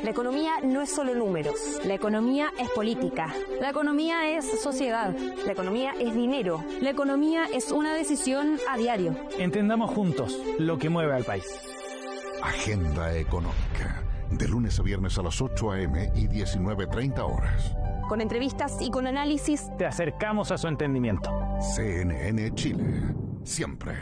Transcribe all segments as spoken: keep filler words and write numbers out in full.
La economía no es solo números. La economía es política. La economía es sociedad. La economía es dinero. La economía es una decisión a diario. Entendamos juntos lo que mueve al país. Agenda Económica. De lunes a viernes a las ocho a eme y diecinueve treinta horas. Con entrevistas y con análisis. Te acercamos a su entendimiento. C N N Chile. Siempre.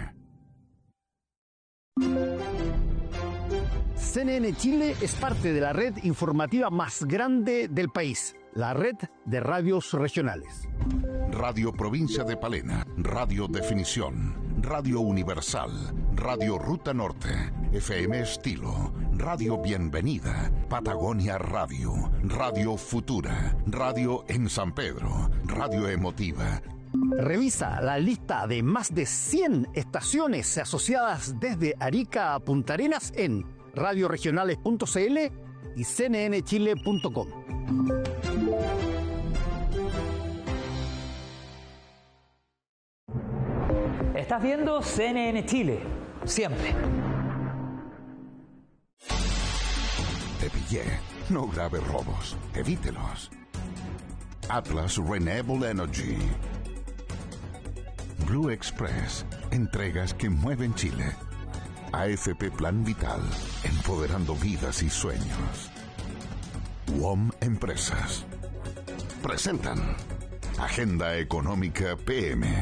C N N Chile es parte de la red informativa más grande del país, la red de radios regionales. Radio Provincia de Palena, Radio Definición, Radio Universal, Radio Ruta Norte, F M Estilo, Radio Bienvenida, Patagonia Radio, Radio Futura, Radio en San Pedro, Radio Emotiva. Revisa la lista de más de cien estaciones asociadas desde Arica a Punta Arenas en radioregionales punto c l y c n n chile punto com. Estás viendo C N N Chile, siempre. Te pillé. No grave robos. Evítelos. Atlas Renewable Energy. Blue Express. Entregas que mueven Chile. A F P Plan Vital, empoderando vidas y sueños. W O M Empresas presentan Agenda Económica P M.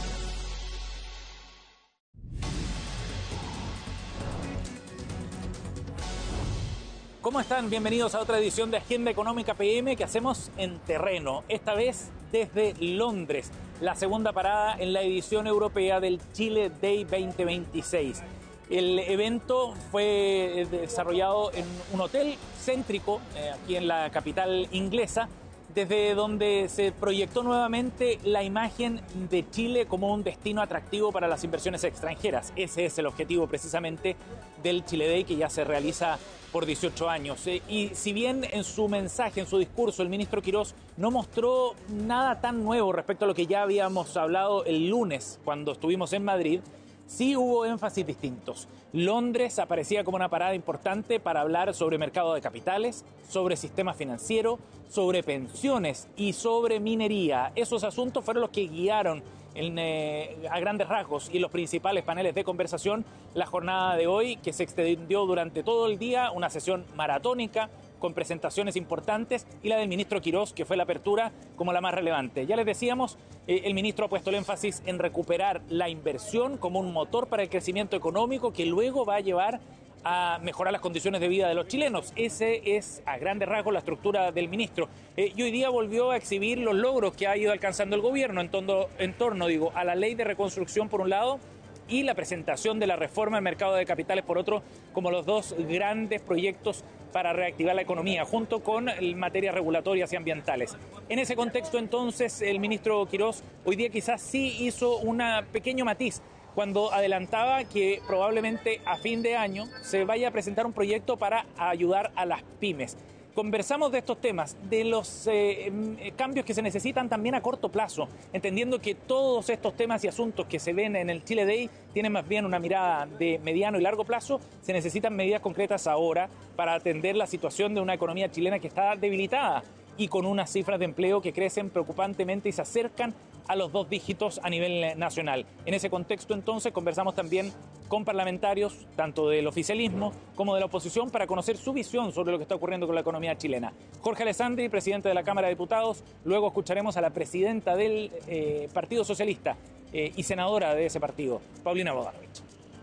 ¿Cómo están? Bienvenidos a otra edición de Agenda Económica P M que hacemos en terreno, esta vez desde Londres, la segunda parada en la edición europea del Chile Day veinte veintiséis. El evento fue desarrollado en un hotel céntrico, eh, aquí en la capital inglesa, desde donde se proyectó nuevamente la imagen de Chile como un destino atractivo para las inversiones extranjeras. Ese es el objetivo precisamente del Chile Day, que ya se realiza por dieciocho años. Eh, y si bien en su mensaje, en su discurso, el ministro Quirós no mostró nada tan nuevo respecto a lo que ya habíamos hablado el lunes cuando estuvimos en Madrid, sí hubo énfasis distintos. Londres aparecía como una parada importante para hablar sobre mercado de capitales, sobre sistema financiero, sobre pensiones y sobre minería. Esos asuntos fueron los que guiaron en, eh, a grandes rasgos y los principales paneles de conversación la jornada de hoy, que se extendió durante todo el día, una sesión maratónica con presentaciones importantes, y la del ministro Quirós, que fue la apertura como la más relevante. Ya les decíamos, eh, el ministro ha puesto el énfasis en recuperar la inversión como un motor para el crecimiento económico que luego va a llevar a mejorar las condiciones de vida de los chilenos. Ese es, a grandes rasgos, la estructura del ministro. Eh, y hoy día volvió a exhibir los logros que ha ido alcanzando el gobierno en torno, en torno digo, a la ley de reconstrucción por un lado, y la presentación de la reforma del mercado de capitales por otro, como los dos grandes proyectos para reactivar la economía, junto con materias regulatorias y ambientales. En ese contexto, entonces, el ministro Quirós hoy día quizás sí hizo un pequeño matiz cuando adelantaba que probablemente a fin de año se vaya a presentar un proyecto para ayudar a las pymes. Conversamos de estos temas, de los eh, cambios que se necesitan también a corto plazo, entendiendo que todos estos temas y asuntos que se ven en el Chile Day tienen más bien una mirada de mediano y largo plazo. Se necesitan medidas concretas ahora para atender la situación de una economía chilena que está debilitada y con unas cifras de empleo que crecen preocupantemente y se acercan a los dos dígitos a nivel nacional. En ese contexto, entonces, conversamos también con parlamentarios, tanto del oficialismo como de la oposición, para conocer su visión sobre lo que está ocurriendo con la economía chilena. Jorge Alessandri, presidente de la Cámara de Diputados, luego escucharemos a la presidenta del eh, Partido Socialista eh, y senadora de ese partido, Paulina Bodarrich.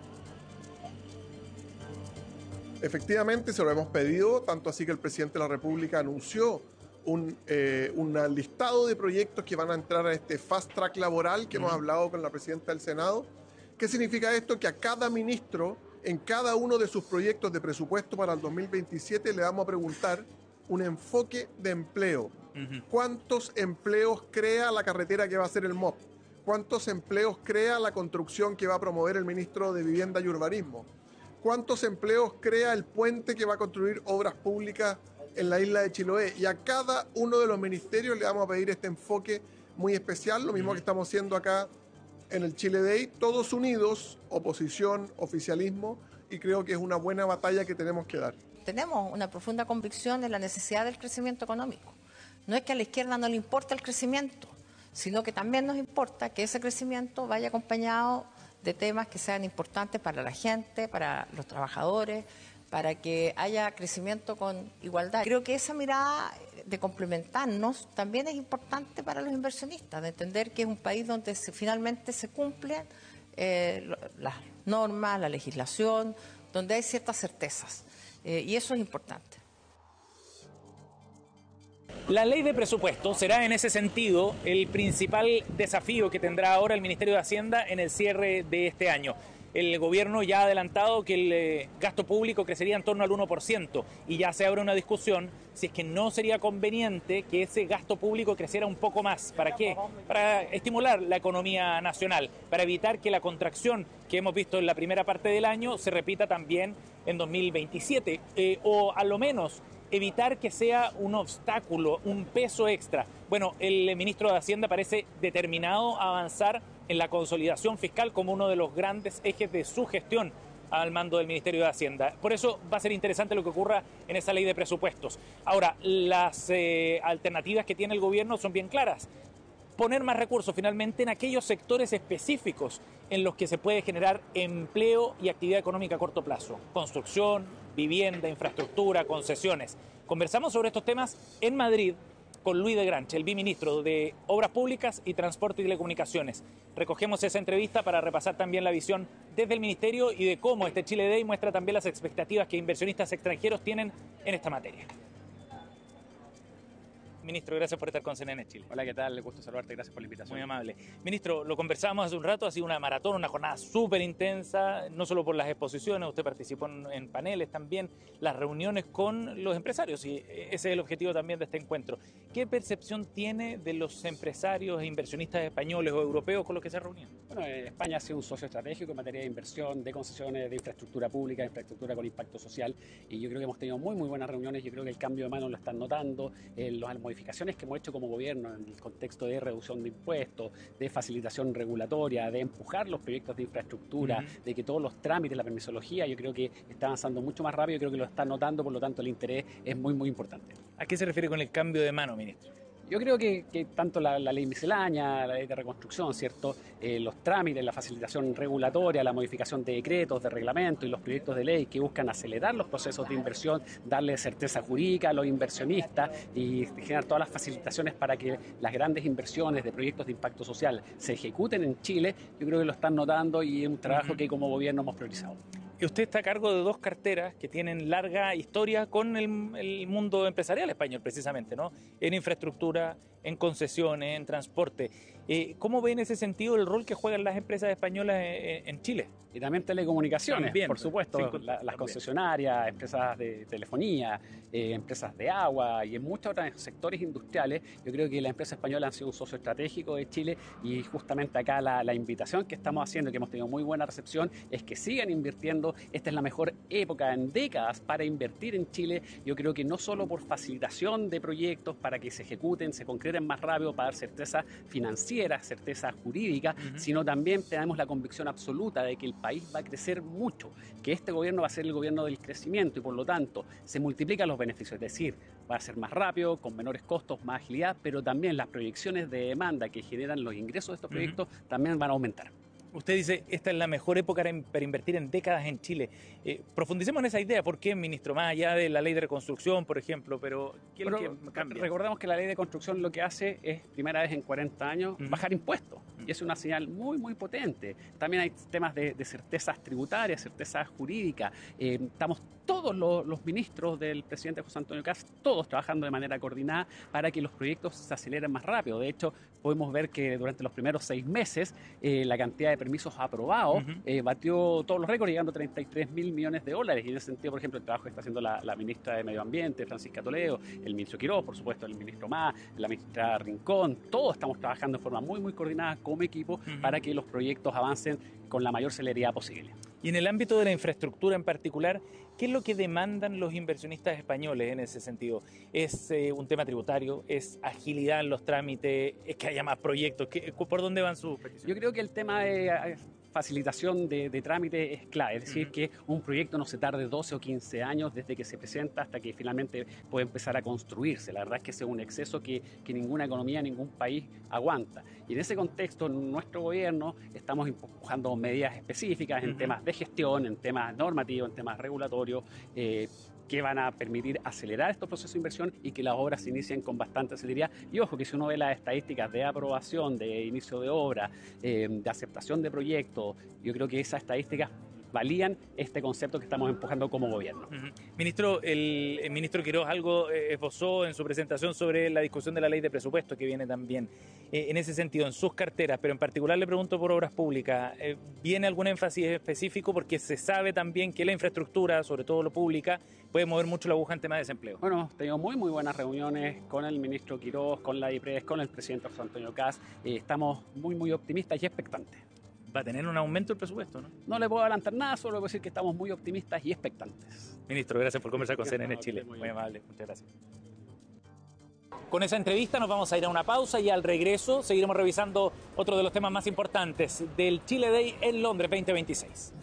Efectivamente, se lo hemos pedido, tanto así que el presidente de la República anunció un, eh, un listado de proyectos que van a entrar a este fast track laboral que uh-huh. hemos hablado con la presidenta del Senado. ¿Qué significa esto? Que a cada ministro, en cada uno de sus proyectos de presupuesto para el dos mil veintisiete, le vamos a preguntar un enfoque de empleo. Uh-huh. ¿Cuántos empleos crea la carretera que va a hacer el M O P? ¿Cuántos empleos crea la construcción que va a promover el ministro de Vivienda y Urbanismo? ¿Cuántos empleos crea el puente que va a construir Obras Públicas en la isla de Chiloé? Y a cada uno de los ministerios le vamos a pedir este enfoque muy especial, lo mismo uh-huh. que estamos haciendo acá en el Chile Day, todos unidos, oposición, oficialismo, y creo que es una buena batalla que tenemos que dar. Tenemos una profunda convicción en la necesidad del crecimiento económico. No es que a la izquierda no le importe el crecimiento, sino que también nos importa que ese crecimiento vaya acompañado de temas que sean importantes para la gente, para los trabajadores, para que haya crecimiento con igualdad. Creo que esa mirada de complementarnos también es importante para los inversionistas, de entender que es un país donde se, finalmente se cumplen eh, las normas, la legislación, donde hay ciertas certezas, eh, y eso es importante. La ley de presupuesto será en ese sentido el principal desafío que tendrá ahora el Ministerio de Hacienda en el cierre de este año. El gobierno ya ha adelantado que el eh, gasto público crecería en torno al uno por ciento y ya se abre una discusión si es que no sería conveniente que ese gasto público creciera un poco más. ¿Para qué? Para estimular la economía nacional, para evitar que la contracción que hemos visto en la primera parte del año se repita también en dos mil veintisiete, eh, o a lo menos evitar que sea un obstáculo, un peso extra. Bueno, el ministro de Hacienda parece determinado a avanzar en la consolidación fiscal como uno de los grandes ejes de su gestión al mando del Ministerio de Hacienda. Por eso va a ser interesante lo que ocurra en esa ley de presupuestos. Ahora, las eh, alternativas que tiene el gobierno son bien claras. Poner más recursos finalmente en aquellos sectores específicos en los que se puede generar empleo y actividad económica a corto plazo. Construcción, vivienda, infraestructura, concesiones. Conversamos sobre estos temas en Madrid con Luis de Granche, el viceministro de Obras Públicas y Transporte y Telecomunicaciones. Recogemos esa entrevista para repasar también la visión desde el Ministerio y de cómo este Chile Day muestra también las expectativas que inversionistas extranjeros tienen en esta materia. Ministro, gracias por estar con C N N Chile. Hola, ¿qué tal? Le gusto saludarte, gracias por la invitación. Muy amable. Ministro, lo conversábamos hace un rato, ha sido una maratón, una jornada súper intensa, no solo por las exposiciones, usted participó en, en paneles también, las reuniones con los empresarios, y ese es el objetivo también de este encuentro. ¿Qué percepción tiene de los empresarios e inversionistas españoles o europeos con los que se reunían? Bueno, España ha sido un socio estratégico en materia de inversión, de concesiones, de infraestructura pública, infraestructura con impacto social, y yo creo que hemos tenido muy, muy buenas reuniones. Yo creo que el cambio de mano lo están notando, eh, los modificaciones que hemos hecho como gobierno en el contexto de reducción de impuestos, de facilitación regulatoria, de empujar los proyectos de infraestructura, uh-huh. de que todos los trámites, la permisología, yo creo que está avanzando mucho más rápido, yo creo que lo están notando, por lo tanto el interés es muy, muy importante. ¿A qué se refiere con el cambio de mano, ministro? Yo creo que, que tanto la, la ley miscelánea, la ley de reconstrucción, ¿cierto? Eh, los trámites, la facilitación regulatoria, la modificación de decretos, de reglamentos y los proyectos de ley que buscan acelerar los procesos de inversión, darle certeza jurídica a los inversionistas y generar todas las facilitaciones para que las grandes inversiones de proyectos de impacto social se ejecuten en Chile, yo creo que lo están notando y es un trabajo uh-huh. que como gobierno hemos priorizado. Y usted está a cargo de dos carteras que tienen larga historia con el, el mundo empresarial español, precisamente, ¿no? En infraestructura, en concesiones, en transporte. Eh, ¿Cómo ve en ese sentido el rol que juegan las empresas españolas en, en Chile? Y también telecomunicaciones, también, por supuesto, sí, la, las también. Concesionarias, empresas de telefonía, eh, empresas de agua y en muchos otros sectores industriales. Yo creo que las empresas españolas han sido un socio estratégico de Chile y justamente acá la, la invitación que estamos haciendo, que hemos tenido muy buena recepción, es que sigan invirtiendo. Esta es la mejor época en décadas para invertir en Chile. Yo creo que no solo por facilitación de proyectos para que se ejecuten, se concreten más rápido, para dar certeza financiera, certeza jurídica, uh-huh. sino también tenemos la convicción absoluta de que el país va a crecer mucho, que este gobierno va a ser el gobierno del crecimiento y por lo tanto se multiplican los beneficios, es decir, va a ser más rápido, con menores costos, más agilidad, pero también las proyecciones de demanda que generan los ingresos de estos proyectos uh-huh. también van a aumentar. Usted dice, esta es la mejor época para invertir en décadas en Chile. Eh, profundicemos en esa idea. ¿Por qué, ministro? Más allá de la ley de reconstrucción, por ejemplo, pero ¿qué es lo que cambia? Recordemos que la ley de construcción lo que hace es, primera vez en cuarenta años, uh-huh. bajar impuestos. Uh-huh. Y es una señal muy, muy potente. También hay temas de, de certezas tributarias, certezas jurídicas. Eh, estamos todos los, los ministros del presidente José Antonio Kast, todos trabajando de manera coordinada para que los proyectos se aceleren más rápido. De hecho, podemos ver que durante los primeros seis meses eh, la cantidad de permisos aprobados uh-huh. eh, batió todos los récords, llegando a treinta y tres mil millones de dólares. Y en ese sentido, por ejemplo, el trabajo que está haciendo la, la ministra de Medio Ambiente, Francisca Toledo, el ministro Quiroz, por supuesto, el ministro Mas, la ministra Rincón, todos estamos trabajando de forma muy, muy coordinada como equipo uh-huh. para que los proyectos avancen con la mayor celeridad posible. Y en el ámbito de la infraestructura en particular, ¿qué es lo que demandan los inversionistas españoles en ese sentido? ¿Es eh, un tema tributario? ¿Es agilidad en los trámites? ¿Es que haya más proyectos? ¿Qué, ¿Por dónde van sus peticiones? Yo creo que el tema de facilitación de, de trámite es clave, es decir, uh-huh. que un proyecto no se tarde doce o quince años desde que se presenta hasta que finalmente puede empezar a construirse. La verdad es que ese es un exceso que, que ninguna economía, ningún país aguanta. Y en ese contexto, nuestro gobierno estamos empujando medidas específicas en uh-huh. temas de gestión, en temas normativos, en temas regulatorios, eh, que van a permitir acelerar estos procesos de inversión y que las obras se inicien con bastante celeridad. Y ojo, que si uno ve las estadísticas de aprobación, de inicio de obra, eh, de aceptación de proyectos, yo creo que esas estadísticas valían este concepto que estamos empujando como gobierno. Uh-huh. Ministro, el, el ministro Quirós algo eh, esbozó en su presentación sobre la discusión de la ley de presupuesto que viene también. Eh, en ese sentido, en sus carteras, pero en particular le pregunto por obras públicas, eh, ¿viene algún énfasis específico? Porque se sabe también que la infraestructura, sobre todo lo pública, puede mover mucho la aguja en temas de desempleo. Bueno, tenemos muy muy buenas reuniones con el ministro Quirós, con la IPRES, con el presidente José Antonio Kast. Eh, estamos muy muy optimistas y expectantes. Va a tener un aumento el presupuesto, ¿no? No le puedo adelantar nada, solo puedo decir que estamos muy optimistas y expectantes. Ministro, gracias por conversar con C N N Chile. Muy amable, muchas gracias. Con esa entrevista nos vamos a ir a una pausa y al regreso seguiremos revisando otro de los temas más importantes del Chile Day en Londres veinte veintiséis.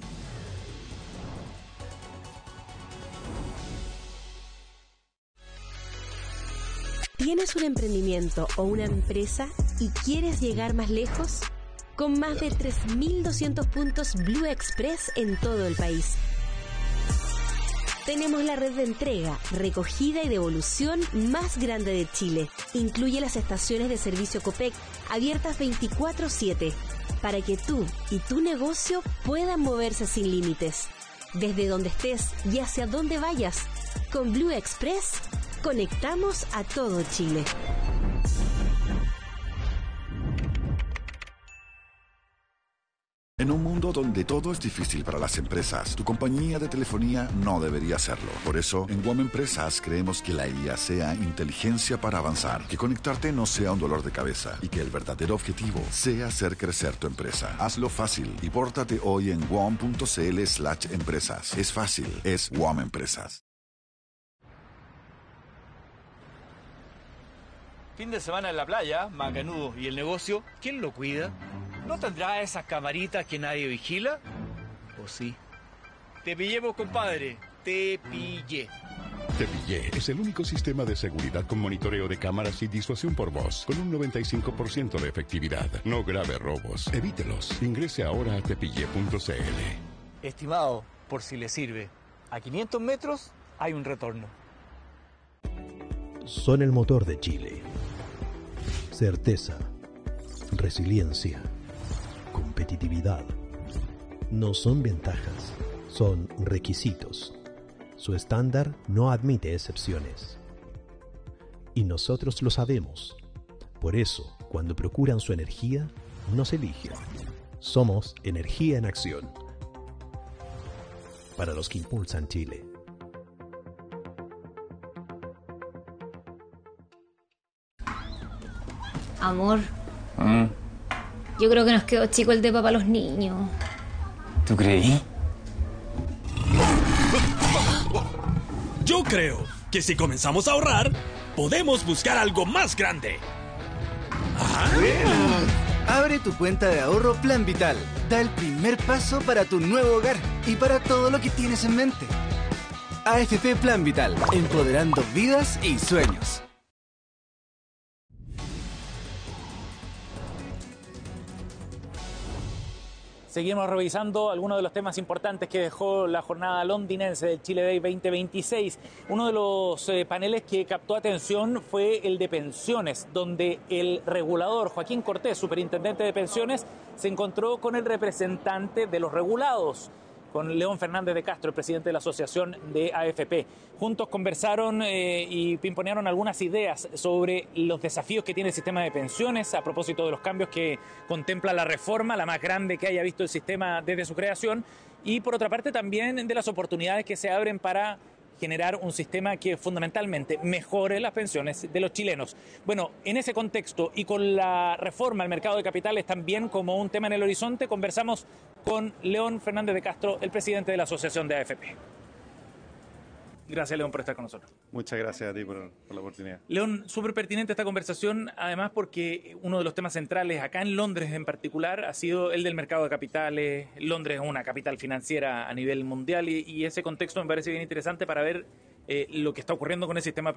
¿Tienes un emprendimiento o una empresa y quieres llegar más lejos? Con más de tres mil doscientos puntos Blue Express en todo el país. Tenemos la red de entrega, recogida y devolución más grande de Chile. Incluye las estaciones de servicio Copec abiertas veinticuatro siete para que tú y tu negocio puedan moverse sin límites. Desde donde estés y hacia donde vayas, con Blue Express conectamos a todo Chile. En un mundo donde todo es difícil para las empresas, tu compañía de telefonía no debería hacerlo. Por eso, en WOM Empresas creemos que la I A sea inteligencia para avanzar, que conectarte no sea un dolor de cabeza y que el verdadero objetivo sea hacer crecer tu empresa. Hazlo fácil y pórtate hoy en wom.cl slash empresas. Es fácil, es WOM Empresas. Fin de semana en la playa, macanudo. ¿Y el negocio? ¿Quién lo cuida? ¿No tendrá esas camaritas que nadie vigila? ¿O sí? Te pillemos, compadre. Te pillé. Te Pillé es el único sistema de seguridad con monitoreo de cámaras y disuasión por voz, con un noventa y cinco por ciento de efectividad. No grave robos. Evítelos. Ingrese ahora a tepillé punto cl. Estimado, por si le sirve, a quinientos metros hay un retorno. Son el motor de Chile. Certeza, resiliencia, competitividad. No son ventajas, son requisitos. Su estándar no admite excepciones. Y nosotros lo sabemos. Por eso, cuando procuran su energía, nos eligen. Somos Energía en Acción. Para los que impulsan Chile. Amor, ¿Mm? Yo creo que nos quedó chico el depa para los niños. ¿Tú creí? Yo creo que si comenzamos a ahorrar, podemos buscar algo más grande. ¿Ah? Bueno, abre tu cuenta de ahorro Plan Vital. Da el primer paso para tu nuevo hogar y para todo lo que tienes en mente. A F P Plan Vital, empoderando vidas y sueños. Seguimos revisando algunos de los temas importantes que dejó la jornada londinense del Chile Day veinte veintiséis. Uno de los eh, paneles que captó atención fue el de pensiones, donde el regulador Joaquín Cortés, superintendente de pensiones, se encontró con el representante de los regulados, con León Fernández de Castro, el presidente de la Asociación de A F P. Juntos conversaron eh, y pimponearon algunas ideas sobre los desafíos que tiene el sistema de pensiones a propósito de los cambios que contempla la reforma, la más grande que haya visto el sistema desde su creación, y por otra parte también de las oportunidades que se abren para generar un sistema que fundamentalmente mejore las pensiones de los chilenos. Bueno, en ese contexto y con la reforma al mercado de capitales también como un tema en el horizonte, conversamos con León Fernández de Castro, el presidente de la Asociación de A F P. Gracias, León, por estar con nosotros. Muchas gracias a ti por, por la oportunidad. León, súper pertinente esta conversación, además porque uno de los temas centrales acá en Londres en particular ha sido el del mercado de capitales. Londres es una capital financiera a nivel mundial y, y ese contexto me parece bien interesante para ver eh, lo que está ocurriendo con el sistema